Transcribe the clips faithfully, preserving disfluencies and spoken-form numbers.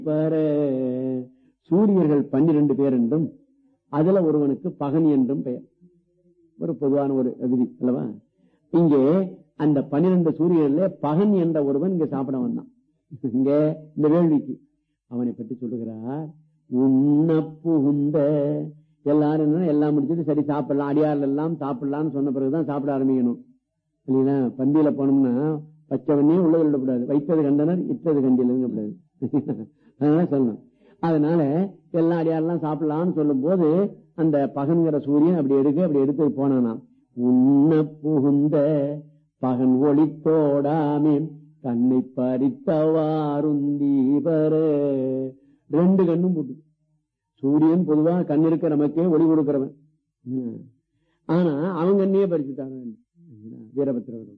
வேற சூரியர்கள் பன்னிரண்டு பேர் என்றும் அதுல ஒருவனுக்கு பகன் என்றும் பெயர். ஒரு பொதுவான ஒரு விதி அல்லவா? இங்கே அந்த பன்னிரண்டு சூரியர்கள பகன் என்ற ஒருவன் இங்க சாப்பிட வந்தான். இங்க இந்த வேள்விக்கு அவனை பற்றி சொல்லுகிறார். உண்ண புகுந்த எல்லாரும் எல்லாம் முடிச்சுட்டு சரி சாப்பிடலாம், அடியார்கள் எல்லாம் சாப்பிடலாம்னு சொன்ன பிறகுதான் சாப்பிட ஆரம்பிக்கணும் இல்லைங்களா? பந்தியில போனோம்னா பச்சவனே உள்ள விடக்கூடாது, வைத்தது கண்டனர் இட்டது கண்டிலங்க கூடாது. அதனால சொல்லணும். அதனால எல்லா அடியாரெல்லாம் சாப்பிடலாம்னு சொல்லும் போது அந்த பகன்கிற சூரியன் அப்படி எடுக்க அப்படி எடுத்து போனானா. உண்ண புகுந்த பகன் ஒளித்தோடாமே கண்ணை பறித்தவாருந்தீபர. ரெண்டு கண்ணும் போட்டு. சூரியன் பொதுவா கண் இருக்க நமக்கே ஒளி கொடுக்கிறவன். ஆனா அவங்க கண்ணையே பறிச்சுட்டாங்க வீரபத்திரவர்.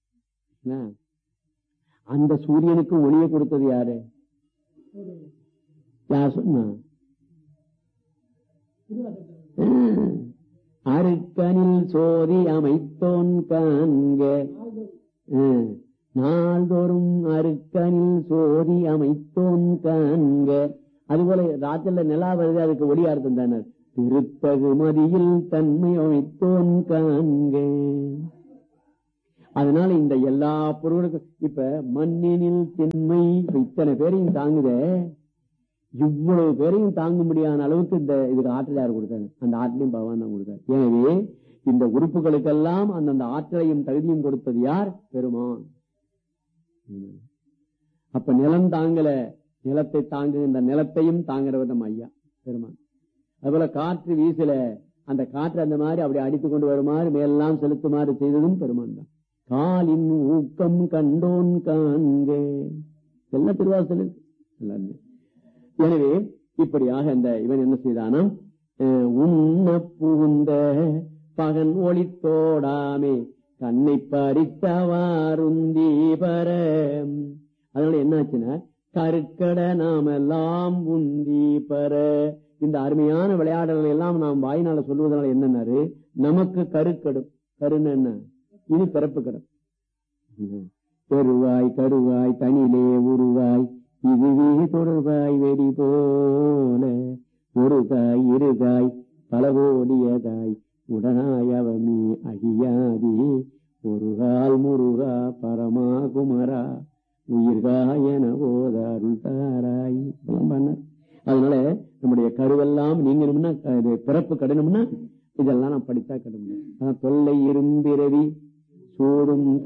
அந்த சூரியனுக்கு ஒளியை கொடுத்தது யாரு? யார் சொன்னா? அருக்கனில் சோதி அமைத்தோன் காண்க. நாள்தோறும் அருக்கனில் சோதி அமைத்தோன் காண்க. அதுபோல ராத்திரில நிலா வருது, அதுக்கு ஒளியா இருந்தார். திருத்தகு மதியில் தன்மை அமைத்தோன் காண்க. அதனால இந்த எல்லா பொருளுக்கும் இப்ப மண்ணினில் திண்மை இத்தனை பேரையும் தாங்குத, இவ்வளவு பேரையும் தாங்க முடியாத அளவுக்கு இந்த இதுக்கு ஆற்றல் யார் கொடுத்தாரு? அந்த ஆற்றலையும் பகவான் தான் கொடுத்தார். எனவே இந்த உறுப்புகளுக்கெல்லாம் அந்தந்த ஆற்றலையும் தகுதியும் கொடுத்தது யார்? பெருமான். அப்ப நிலம் தாங்கல, நிலத்தை தாங்குகின்ற நிலத்தையும் தாங்குறவர் நம்ம ஐயா பெருமான். அதுபோல காற்று வீசல, அந்த காற்று அந்த மாதிரி அப்படி அடித்துக் கொண்டு வருமாறு மேலெல்லாம் செலுத்துமாறு செய்ததும் பெருமான் தான். காலின் ஊக்கம் கண்டோன் காண்க. எல்லா திருவாசல் எல்லாருமே. எனவே இப்படியாக இந்த இவன் என்ன செய்தானாம்? உண்ண புகுந்த பகன் ஒளித்தோடாமே கண்ணை பறித்தவாருந்தீபர. அதனால என்னாச்சுன்னா கருக்கட நாம் எல்லாம் உந்தி பெற. இந்த அருமையான விளையாடல்கள் எல்லாம் நாம் வாயினால சொல்லுவதனால என்னன்னாரு, நமக்கு கருக்கடும். கருன்னு என்ன? இது பிறப்பு கடும். பெருவாய் கருவாய் தனிலே உருவாய் இதுவே தொடர்வாய் வெடி போல ஒரு தாய் இருகாய் பலவோடியதாய் உடனாய் அவமி அழியாதி ஒருகால் முருகா பரமா குமரா உயிர்காயன போதாருள் தாராய் பண்ணார். அதனால நம்முடைய கருவெல்லாம் நீங்கணும்னா, பிறப்பு கடணும்னா இதெல்லாம் நான் படித்தா கடும். தொல்லை இரும்பிறவி சூடும்